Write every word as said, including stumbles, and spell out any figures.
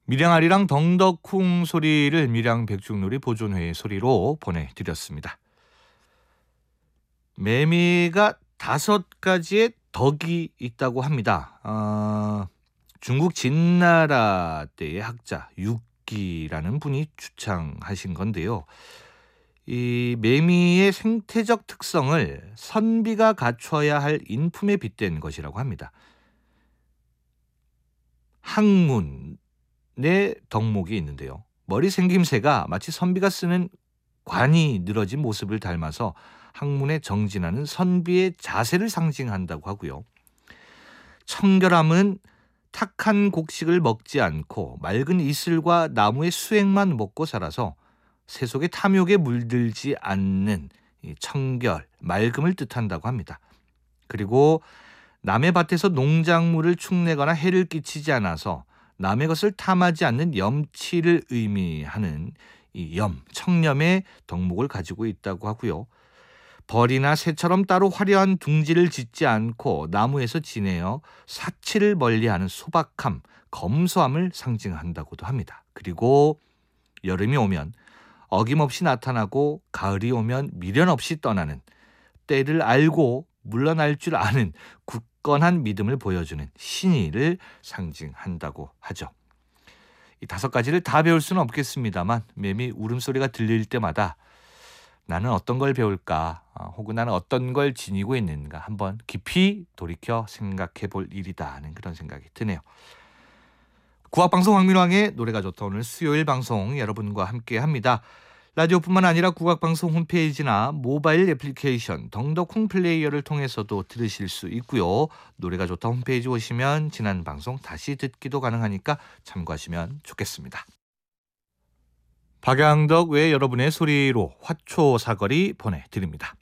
밀양아리랑 덩덕쿵 소리를 밀양백중놀이 보존회의 소리로 보내드렸습니다. 매미가 다섯 가지의 덕이 있다고 합니다. 어, 중국 진나라 때의 학자 육기라는 분이 주창하신 건데요. 이 매미의 생태적 특성을 선비가 갖춰야 할 인품에 빗댄 것이라고 합니다. 항문에 덕목이 있는데요. 머리 생김새가 마치 선비가 쓰는 관이 늘어진 모습을 닮아서 항문에 정진하는 선비의 자세를 상징한다고 하고요. 청결함은 탁한 곡식을 먹지 않고 맑은 이슬과 나무의 수액만 먹고 살아서 세속의 탐욕에 물들지 않는 청결, 맑음을 뜻한다고 합니다. 그리고 남의 밭에서 농작물을 축내거나 해를 끼치지 않아서 남의 것을 탐하지 않는 염치를 의미하는 이 염, 청렴의 덕목을 가지고 있다고 하고요. 벌이나 새처럼 따로 화려한 둥지를 짓지 않고 나무에서 지내어 사치를 멀리하는 소박함, 검소함을 상징한다고도 합니다. 그리고 여름이 오면 어김없이 나타나고 가을이 오면 미련 없이 떠나는, 때를 알고 물러날 줄 아는 굳건한 믿음을 보여주는 신의를 상징한다고 하죠. 이 다섯 가지를 다 배울 수는 없겠습니다만 매미 울음소리가 들릴 때마다 나는 어떤 걸 배울까, 혹은 나는 어떤 걸 지니고 있는가 한번 깊이 돌이켜 생각해 볼 일이다 하는 그런 생각이 드네요. 국악방송 황민왕의 노래가 좋다. 오늘 수요일 방송 여러분과 함께합니다. 라디오뿐만 아니라 국악방송 홈페이지나 모바일 애플리케이션 덩덕콩 플레이어를 통해서도 들으실 수 있고요. 노래가 좋다 홈페이지 오시면 지난 방송 다시 듣기도 가능하니까 참고하시면 좋겠습니다. 박양덕 외 여러분의 소리로 화초사거리 보내드립니다.